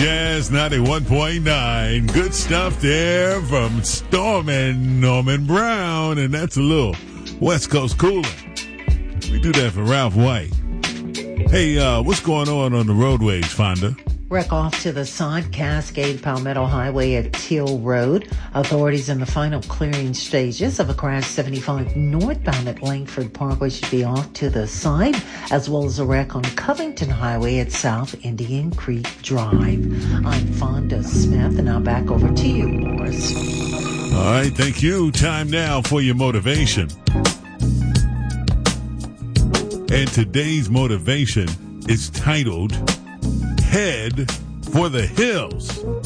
Jazz 91.9. Good stuff there from Storm and Norman Brown. And that's a little West Coast cooler. We do that for Ralph White. Hey, what's going on the roadways, Fonda? Wreck off to the side, Cascade Palmetto Highway at Teal Road. Authorities in the final clearing stages of a crash 75 northbound at Langford Parkway should be off to the side, as well as a wreck on Covington Highway at South Indian Creek Drive. I'm Fonda Smith, and now back over to you, Morris. All right, thank you. Time now for your motivation. And today's motivation is titled Head for the Hills.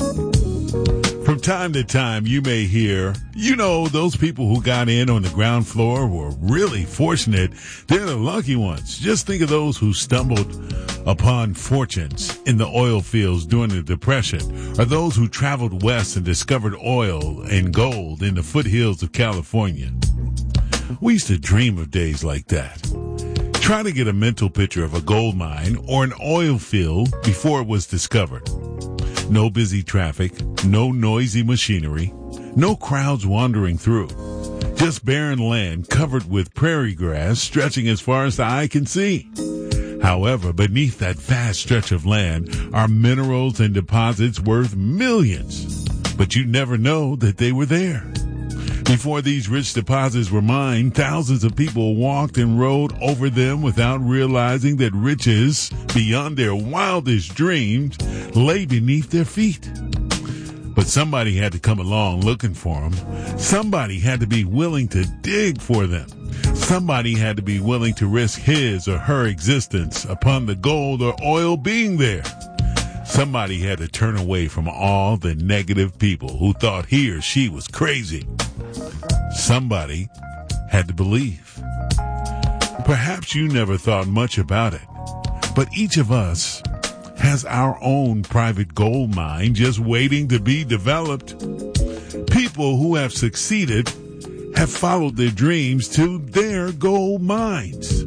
From time to time, you may hear, those people who got in on the ground floor were really fortunate. They're the lucky ones. Just think of those who stumbled upon fortunes in the oil fields during the Depression, or those who traveled west and discovered oil and gold in the foothills of California. We used to dream of days like that. Try to get a mental picture of a gold mine or an oil field before it was discovered. No busy traffic, no noisy machinery, no crowds wandering through. Just barren land covered with prairie grass stretching as far as the eye can see. However, beneath that vast stretch of land are minerals and deposits worth millions. But you never know that they were there. Before these rich deposits were mined, thousands of people walked and rode over them without realizing that riches beyond their wildest dreams lay beneath their feet. But somebody had to come along looking for them. Somebody had to be willing to dig for them. Somebody had to be willing to risk his or her existence upon the gold or oil being there. Somebody had to turn away from all the negative people who thought he or she was crazy. Somebody had to believe. Perhaps you never thought much about it, but each of us has our own private gold mine just waiting to be developed. People who have succeeded have followed their dreams to their gold mines.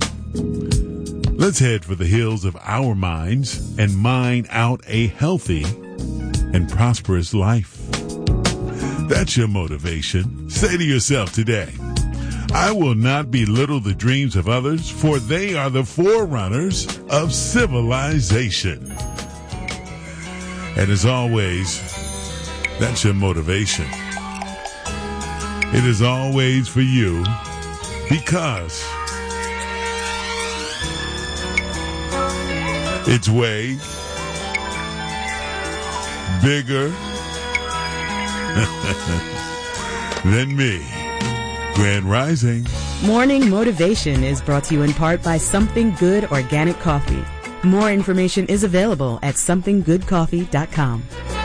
Let's head for the hills of our minds and mine out a healthy and prosperous life. That's your motivation. Say to yourself today, I will not belittle the dreams of others, for they are the forerunners of civilization. And as always, that's your motivation. It is always for you because it's way bigger than me. Grand Rising. Morning Motivation is brought to you in part by Something Good Organic Coffee. More information is available at somethinggoodcoffee.com.